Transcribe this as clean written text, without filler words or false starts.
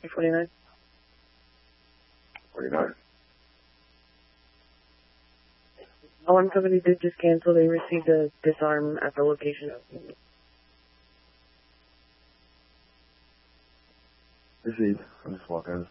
49. 49. Alarm company did just cancel. They received a disarm at the location. Received. I'm just walking.